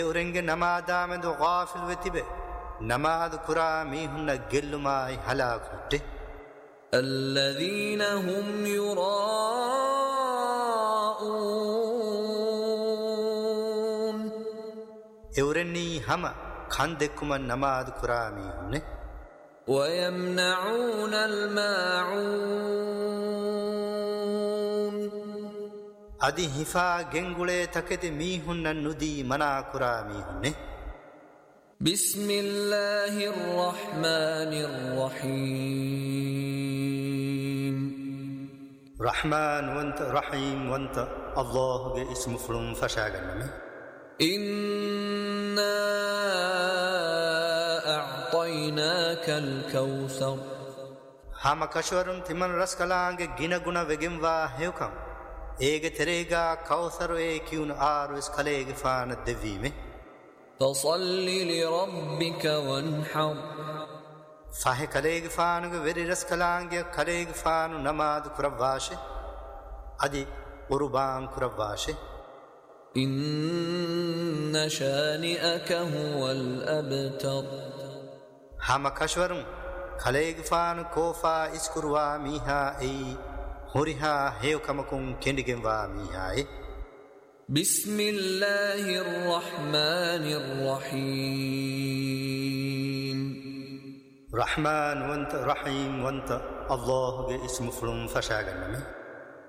එවරෙන්ගේ නමාදාමෙන්ද ගාෆිල් වෙතිබේ නමාද කුරා මීහුන්න ගෙල්ලුමායි හලාකුට්ටේ الذين هم يراءون එවරෙන්නී හම කන්දෙක්කුම නමාද කුරා මීහුන්නේ ويمنعون الماعون අදි හිෆා ගෙන්ගුලේ තකෙති මීහුන්න නුදී මනා කුරා මීහුන්නේ بسم الله الرحمن الرحيم رحمن وانت رحيم وانت الله اسم فلم فشاغنمي إنا أعطيناك الكوثر هما كشورم تمن رسكلانge gina guna vegemwa hewkam ege terega kawthar e kiun aru iskalege faana devime فصل لربك وانحر فاhe kalege faanuge veri raskalange kalege faanu namad kurawashe adi urban kurawashe إن شانئك هو الأبتر hama kashwarum kalege faanu kofa iskurwa miha ei horiha hewkamakun kendigenwa miha e بسم الله الرحمن الرحيم رحمن وانت رحيم وانت الله اسم فلم فشاغنمي